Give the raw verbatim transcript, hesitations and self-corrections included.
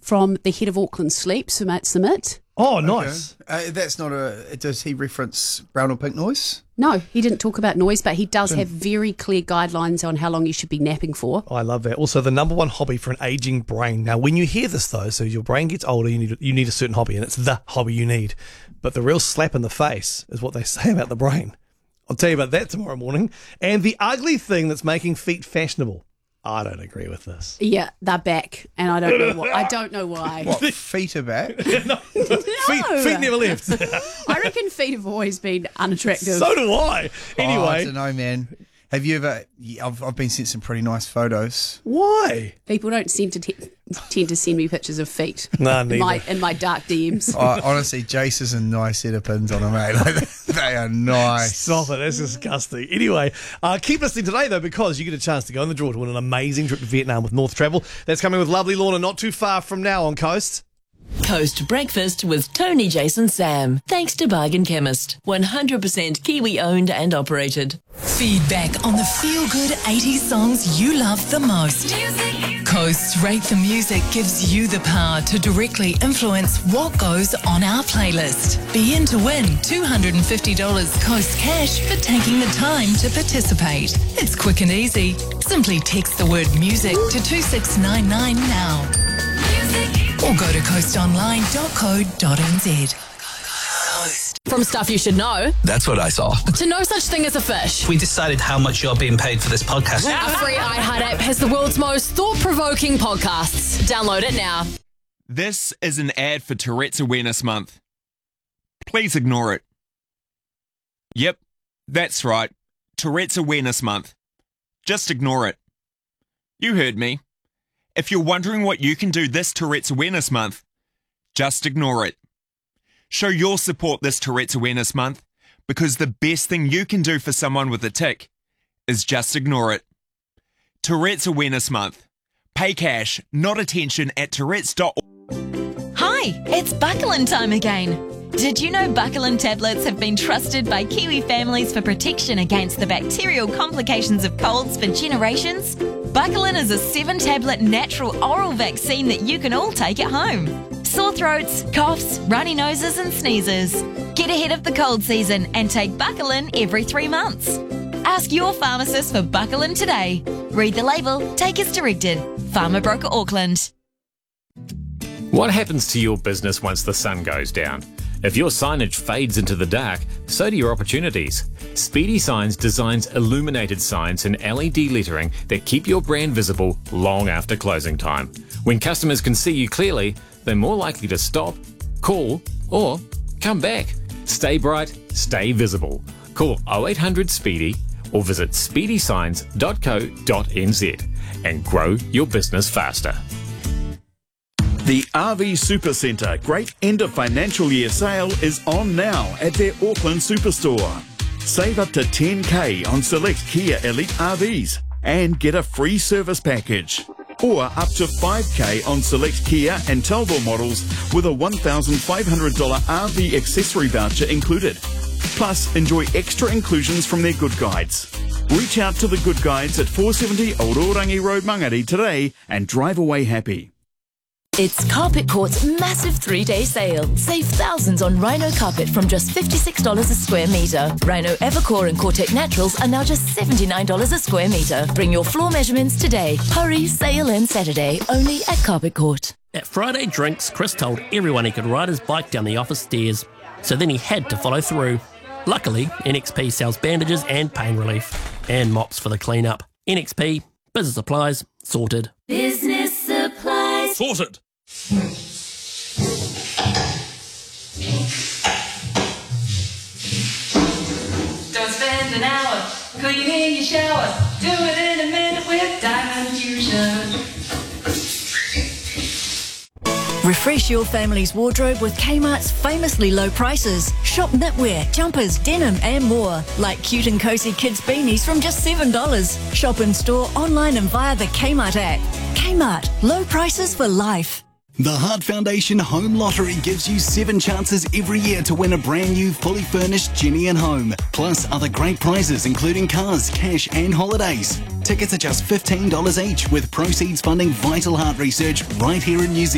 from the head of Auckland Sleep, Sumat Samit. Oh, nice. Okay. Uh, that's not a... Does he reference brown or pink noise? No, he didn't talk about noise, but he does have very clear guidelines on how long you should be napping for. I love that. Also, the number one hobby for an aging brain. Now, when you hear this, though, so your brain gets older, you need you need a certain hobby, and it's the hobby you need. But the real slap in the face is what they say about the brain. I'll tell you about that tomorrow morning. And the ugly thing that's making feet fashionable. I don't agree with this. Yeah, they're back, and I don't know why. I don't know why. What, feet are back? no. Feet, feet never left. I reckon feet have always been unattractive. So do I. Anyway. Oh, I don't know, man. Have you ever... I've, I've been sent some pretty nice photos. Why? People don't seem to t- tend to send me pictures of feet. No, in neither. my, in my dark D Ms. Oh, honestly, Jace is a nice set of pins on them, mate. Like, they are nice. Stop it, that's disgusting. Anyway, uh, keep listening today, though, because you get a chance to go in the draw to win an amazing trip to Vietnam with North Travel. That's coming with lovely Lorna not too far from now on Coast. Coast Breakfast with Tony, Jason, Sam. Thanks to Bargain Chemist. one hundred percent Kiwi owned and operated. Feedback on the feel-good eighties songs you love the most. Music. Coast Rate the Music gives you the power to directly influence what goes on our playlist. Be in to win two hundred fifty dollars Coast cash for taking the time to participate. It's quick and easy. Simply text the word music to two six nine nine now. Music. Or go to coast online dot co dot n z. From stuff you should know That's what I saw. to no such thing as a fish. We decided how much you're being paid for this podcast. Our free iHeart app has the world's most thought-provoking podcasts. Download it now. This is an ad for Tourette's Awareness Month. Please ignore it. Yep, that's right. Tourette's Awareness Month. Just ignore it. You heard me. If you're wondering what you can do this Tourette's Awareness Month, just ignore it. Show your support this Tourette's Awareness Month, because the best thing you can do for someone with a tic is just ignore it. Tourette's Awareness Month. Pay cash, not attention at tourettes dot org. Hi, it's Buckland time again. Did you know Buckland tablets have been trusted by Kiwi families for protection against the bacterial complications of colds for generations? Buckland is a seven-tablet natural oral vaccine that you can all take at home. Sore throats, coughs, runny noses and sneezes. Get ahead of the cold season and take Buckland every three months. Ask your pharmacist for Buckland today. Read the label, take as directed. Pharma Broker Auckland. What happens to your business once the sun goes down? If your signage fades into the dark, so do your opportunities. Speedy Signs designs illuminated signs and L E D lettering that keep your brand visible long after closing time. When customers can see you clearly, they're more likely to stop, call, or come back. Stay bright, stay visible. Call oh eight hundred SPEEDY or visit speedy signs dot co dot n z and grow your business faster. The R V Supercentre Great End of Financial Year Sale is on now at their Auckland Superstore. Save up to ten K on select Kia Elite R Vs and get a free service package. Or up to five K on select Kia and Talbot models with a one thousand five hundred dollars R V accessory voucher included. Plus, enjoy extra inclusions from their Good Guides. Reach out to the Good Guides at four seventy Old Orangi Road, Mangere today and drive away happy. It's Carpet Court's massive three-day sale. Save thousands on Rhino carpet from just fifty-six dollars a square metre. Rhino Evercore and Cortec Naturals are now just seventy-nine dollars a square metre. Bring your floor measurements today. Hurry, sale ends Saturday, only at Carpet Court. At Friday Drinks, Chris told everyone he could ride his bike down the office stairs, so then he had to follow through. Luckily, N X P sells bandages and pain relief, and mops for the clean-up. N X P, business supplies, sorted. Business supplies. Sorted! Don't spend an hour cleaning your shower. Do it in a minute with Diamond Fusion. Refresh your family's wardrobe with Kmart's famously low prices. Shop knitwear, jumpers, denim and more. Like cute and cozy kids beanies from just seven dollars. Shop in store, online and via the Kmart app. Kmart, low prices for life. The Heart Foundation Home Lottery gives you seven chances every year to win a brand new fully furnished Jenny and Home. Plus other great prizes including cars, cash and holidays. Tickets are just fifteen dollars each with proceeds funding vital heart research right here in New Zealand.